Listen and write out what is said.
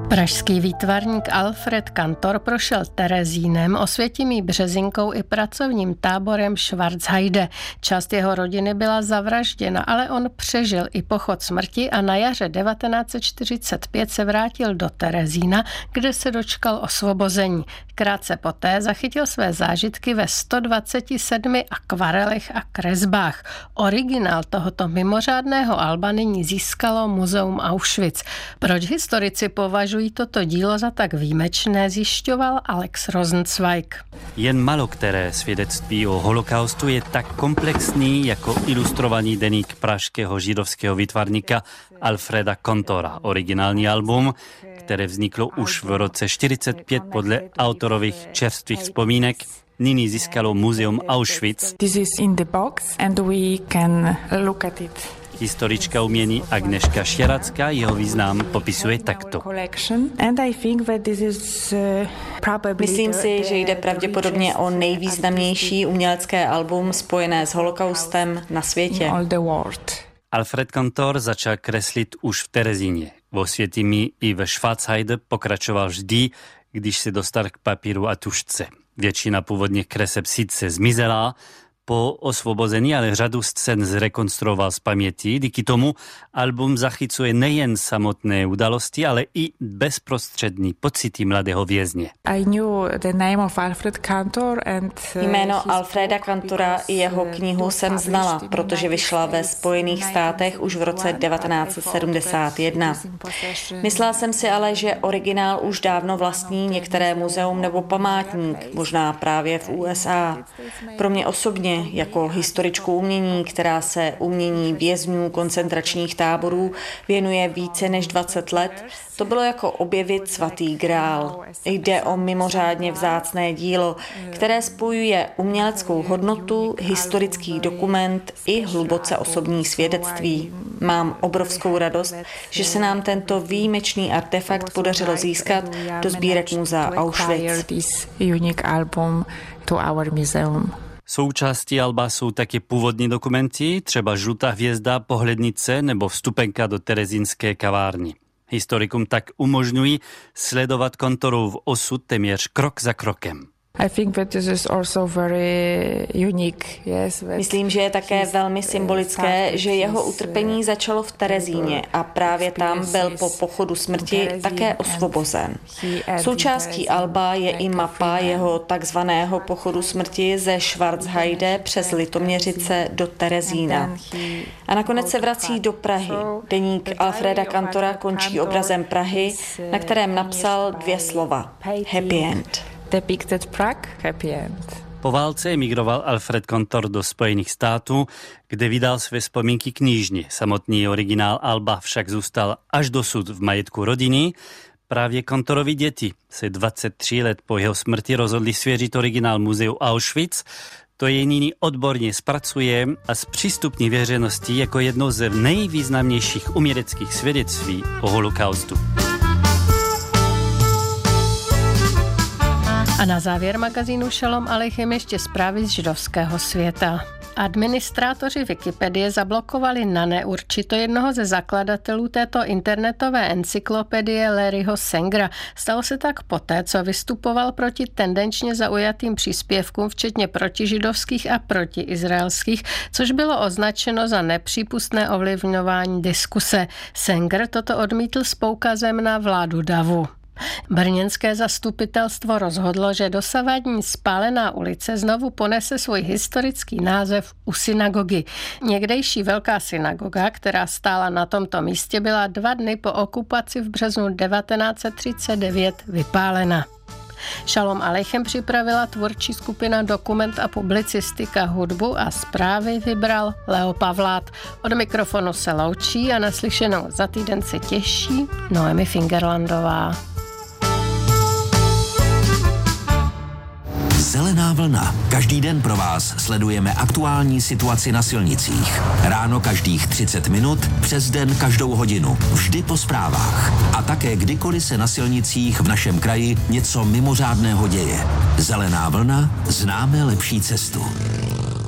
Pražský výtvarník Alfred Kantor prošel Terezínem, Osvětimí Březinkou i pracovním táborem Schwarzheide. Část jeho rodiny byla zavražděna, ale on přežil i pochod smrti a na jaře 1945 se vrátil do Terezína, kde se dočkal osvobození. Krátce poté zachytil své zážitky ve 127 akvarelech a kresbách. Originál tohoto mimořádného alba nyní získalo Muzeum Auschwitz. Proč historici považují toto dílo za tak výjimečné, zjišťoval Alex Rosenzweig. Jen málo které svědectví o holokaustu je tak komplexní jako ilustrovaný deník pražského židovského výtvarníka Alfreda Kantora. Originální album, které vzniklo už v roce 1945 podle autorových čerstvých vzpomínek, nyní získalo Muzeum Auschwitz. This is in the box and we can look at it. Historička umění Agněška Štěracká jeho význam popisuje takto. Myslím si, že jde pravděpodobně o nejvýznamnější umělecké album spojené s holokaustem na světě. Alfred Kantor začal kreslit už v Terezíně. V Osvětimí i ve Schwarzheide pokračoval vždy, když se dostal k papíru a tužce. Většina původních kreseb sice zmizela, po osvobození, ale řadu scén zrekonstruoval z paměti. Díky tomu album zachycuje nejen samotné události, ale i bezprostřední pocity mladého vězně. Jméno Alfreda Kantora i jeho knihu jsem znala, protože vyšla ve Spojených státech už v roce 1971. Myslela jsem si ale, že originál už dávno vlastní některé muzeum nebo památník, možná právě v USA. Pro mě osobně jako historičku umění, která se umění vězňů koncentračních táborů věnuje více než 20 let, to bylo jako objevit svatý grál. Jde o mimořádně vzácné dílo, které spojuje uměleckou hodnotu, historický dokument i hluboce osobní svědectví. Mám obrovskou radost, že se nám tento výjimečný artefakt podařilo získat do sbírek muzea Auschwitz. Součástí alba jsou taky původní dokumenty, třeba žlutá hvězda, pohlednice nebo vstupenka do terezínské kavárny. Historikům tak umožňují sledovat Kantorův osud téměř krok za krokem. Myslím, že je také velmi symbolické, že jeho utrpení začalo v Terezíně a právě tam byl po pochodu smrti také osvobozen. Součástí alba je i mapa jeho takzvaného pochodu smrti ze Schwarzheide přes Litoměřice do Terezína. A nakonec se vrací do Prahy. Deník Alfreda Kantora končí obrazem Prahy, na kterém napsal 2 slova. Happy end. Depicted Prague, happy end. Po válce emigroval Alfred Kantor do Spojených států, kde vydal své vzpomínky knižně. Samotný originál alba však zůstal až dosud v majetku rodiny. Právě Kantorovi děti se 23 let po jeho smrti rozhodli svěřit originál muzeu Auschwitz. To je nyní odborně zpracuje a zpřístupní veřejnosti jako jedno ze nejvýznamnějších uměleckých svědectví o holokaustu. A na závěr magazínu Shalom Aleichem ještě zprávy z židovského světa. Administrátoři Wikipedie zablokovali na neurčito jednoho ze zakladatelů této internetové encyklopedie Larryho Sangera. Stalo se tak poté, co vystupoval proti tendenčně zaujatým příspěvkům, včetně protižidovských a protiizraelských, což bylo označeno za nepřípustné ovlivňování diskuse. Sanger toto odmítl s poukazem na vládu davu. Brněnské zastupitelstvo rozhodlo, že dosavadní Spálená ulice znovu ponese svůj historický název u synagogy. Někdejší velká synagoga, která stála na tomto místě, byla 2 dny po okupaci v březnu 1939 vypálena. Shalom Aleichem připravila tvůrčí skupina Dokument a publicistika, hudbu a zprávy vybral Leo Pavlát. Od mikrofonu se loučí a naslyšenou za týden se těší Noemi Fingerlandová. Zelená vlna. Každý den pro vás sledujeme aktuální situaci na silnicích. Ráno každých 30 minut, přes den každou hodinu. Vždy po zprávách. A také kdykoliv se na silnicích v našem kraji něco mimořádného děje. Zelená vlna, známe lepší cestu.